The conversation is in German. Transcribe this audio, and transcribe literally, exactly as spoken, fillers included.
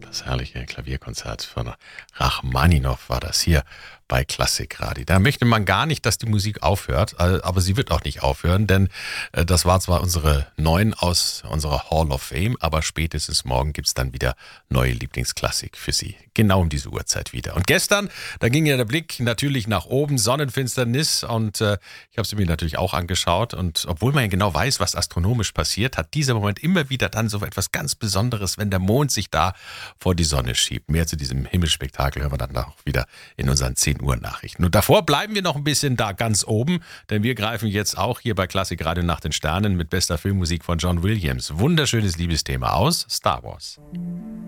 Das herrliche Klavierkonzert von Rachmaninow war das hier bei Klassikradio. Da möchte man gar nicht, dass die Musik aufhört, aber sie wird auch nicht aufhören, denn das war zwar unsere neuen aus unserer Hall of Fame, aber spätestens morgen gibt's dann wieder neue Lieblingsklassik für Sie. Genau um diese Uhrzeit wieder. Und gestern, da ging ja der Blick natürlich nach oben, Sonnenfinsternis, und äh, ich habe sie mir natürlich auch angeschaut, und obwohl man ja genau weiß, was astronomisch passiert, hat dieser Moment immer wieder dann so etwas ganz Besonderes, wenn der Mond sich da vor die Sonne schiebt. Mehr zu diesem Himmelsspektakel hören wir dann auch wieder in unseren zehn Uhr Nachrichten. Und davor bleiben wir noch ein bisschen da ganz oben, denn wir greifen jetzt auch hier bei Klassikradio nach den Sternen mit bester Filmmusik von John Williams. Wunderschönes Liebesthema aus Star Wars.